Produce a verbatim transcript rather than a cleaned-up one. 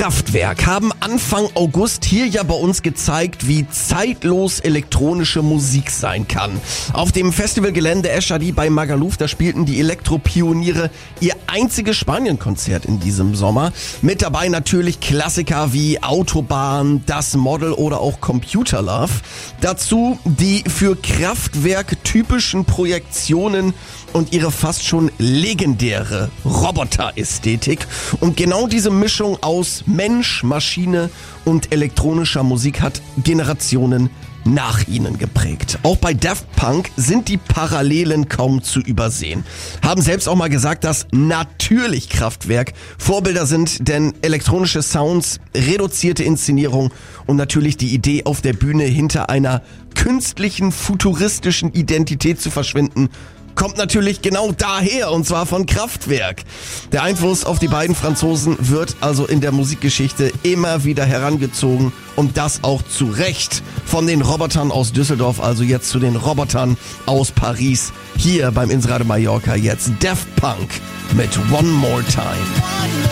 Kraftwerk haben Anfang August hier ja bei uns gezeigt, wie zeitlos elektronische Musik sein kann. Auf dem Festivalgelände Eschadi bei Magaluf, da spielten die Elektropioniere ihr einziges Spanien-Konzert in diesem Sommer. Mit dabei natürlich Klassiker wie Autobahn, Das Model oder auch Computer Love. Dazu die für Kraftwerk typischen Projektionen und ihre fast schon legendäre Roboter-Ästhetik. Und genau diese Mischung aus Mensch, Maschine und elektronischer Musik hat Generationen nach ihnen geprägt. Auch bei Daft Punk sind die Parallelen kaum zu übersehen. Haben selbst auch mal gesagt, dass natürlich Kraftwerk Vorbilder sind, denn elektronische Sounds, reduzierte Inszenierung und natürlich die Idee, auf der Bühne hinter einer künstlichen, futuristischen Identität zu verschwinden, kommt natürlich genau daher, und zwar von Kraftwerk. Der Einfluss auf die beiden Franzosen wird also in der Musikgeschichte immer wieder herangezogen, und das auch zu Recht. Von den Robotern aus Düsseldorf, also jetzt zu den Robotern aus Paris. Hier beim Inseradio Mallorca jetzt Daft Punk mit One More Time.